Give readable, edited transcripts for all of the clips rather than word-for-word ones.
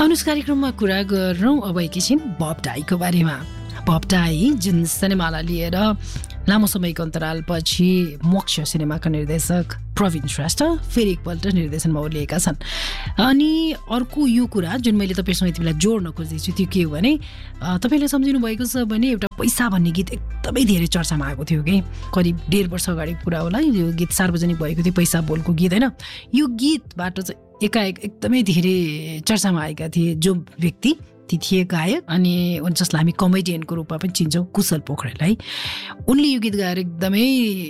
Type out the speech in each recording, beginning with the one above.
आउनुहोस् कार्यक्रममा कुरा गरौँ अब एकैछिन बब डाईको बारेमा। बब डाई जुन सिनेमालाई लिएर लामो समयको अन्तरालपछि मोक्ष सिनेमाका निर्देशक प्रवीण श्रेष्ठ फेरि एकपल्ट निर्देशनमा ओर्लिएका छन्। अनि अर्को यो कुरा जुन मैले तपाईँसँग यति बेला जोड्न खोज्दैछु त्यो के हो भने तपाईँले सम्झिनु भएको छ भने एउटा पैसा भन्ने गीत एकदमै धेरै चर्चामा आएको थियो कि करिब 1.5 वर्ष अगाडिको कुरा होला। यो गीत सार्वजनिक भएको थियो, पैसा बोलको गीत होइन। यो गीतबाट चाहिँ एकाएक एकदमै धेरै चर्चामा आएका थिए जो व्यक्ति ती थिए गायक अनि जसलाई हामी कमेडियनको रूपमा पनि चिन्छौँ कुशल पोखरेल है। उनले यो गीत गाएर एकदमै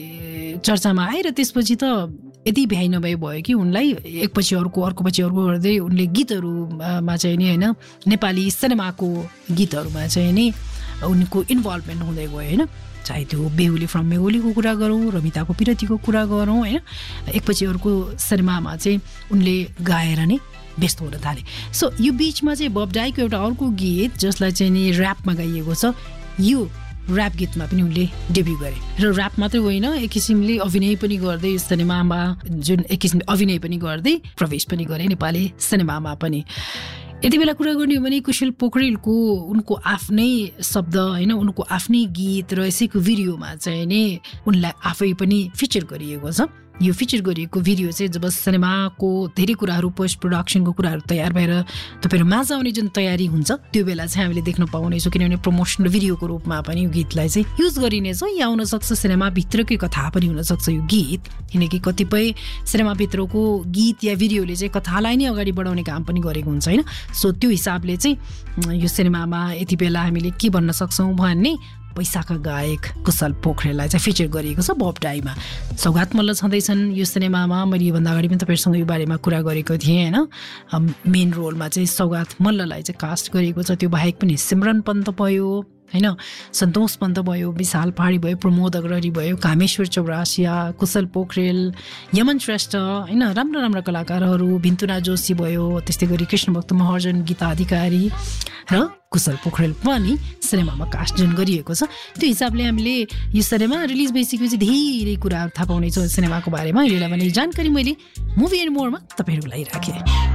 चर्चामा आए र त्यसपछि त यति भ्याइ नभए भयो कि उनलाई एकपछि अर्को अर्कोपछि अर्को गर्दै उनले गीतहरूमा चाहिँ नि होइन नेपाली सिनेमाको गीतहरूमा चाहिँ नि उनको इन्भल्भमेन्ट हुँदै गयो होइन। चाहे त्यो बेहुली फ्रम मेहुलीको कुरा गरौँ, रमिताको पिरतीको कुरा गरौँ होइन, एकपछि अर्को सिनेमामा चाहिँ उनले गाएर नै व्यस्त हुन थाले। सो यो बिचमा चाहिँ बब डाईको एउटा अर्को गीत जसलाई चाहिँ नि ऱ्यापमा गाइएको छ, यो ऱ्याप गीतमा पनि उनले डेब्यु गरे र ऱ्याप मात्रै होइन एक किसिमले अभिनय पनि गर्दै सिनेमामा जुन एक किसिमले अभिनय पनि गर्दै प्रवेश पनि गरे नेपाली सिनेमामा पनि। यति बेला कुरा गर्ने हो भने कुशल पोखरेलको उनको आफ्नै शब्द होइन उनको आफ्नै गीत र यसैको भिडियोमा चाहिँ नि उनलाई आफै पनि फिचर गरिएको छ। यो फिचर गरिएको भिडियो चाहिँ जब सिनेमाको धेरै कुराहरू पोस्ट प्रोडक्सनको कुराहरू तयार भएर तपाईँहरू माझ आउने जुन तयारी हुन्छ त्यो बेला चाहिँ हामीले देख्न पाउनेछौँ, किनभने प्रमोसनल भिडियोको रूपमा पनि यो गीतलाई चाहिँ युज गरिनेछ। या हुनसक्छ सिनेमाभित्रकै कथा पनि हुनसक्छ यो गीत, किनकि कतिपय सिनेमाभित्रको गीत या भिडियोले चाहिँ कथालाई नै अगाडि बढाउने काम पनि गरेको हुन्छ होइन। सो त्यो हिसाबले चाहिँ यो सिनेमामा यति बेला हामीले के भन्न सक्छौँ भने पैसाका गायक कुशल पोखरेललाई चाहिँ फिचर गरिएको छ बब डाईमा। सौगात मल्ल छँदैछन् यो सिनेमामा। मैले योभन्दा अगाडि पनि तपाईँहरूसँग यो बारेमा कुरा गरेको थिएँ होइन। मेन रोलमा चाहिँ सौगात मल्ललाई चाहिँ कास्ट गरिएको छ। त्यो बाहेक पनि सिमरन पन्त भयो होइन, सन्तोष पन्त भयो, विशाल पहाडी भयो, प्रमोद अग्रवाली भयो, कामेश्वर चौरासिया, कुशल पोखरेल, यमन श्रेष्ठ होइन, राम्रा राम्रा कलाकारहरू, भिन्तुना जोशी भयो, त्यस्तै गरी कृष्णभक्त महर्जन, गीता अधिकारी र कुशल पोखरेल पनि सिनेमामा कास्ट जुन गरिएको छ। त्यो हिसाबले हामीले यो सिनेमा रिलिज भइसकेपछि धेरै कुराहरू थाहा पाउनेछौँ सिनेमाको बारेमा। अहिले भने जानकारी मैले मुभी एन्ड मोरमा तपाईँहरूको लागि राखेँ।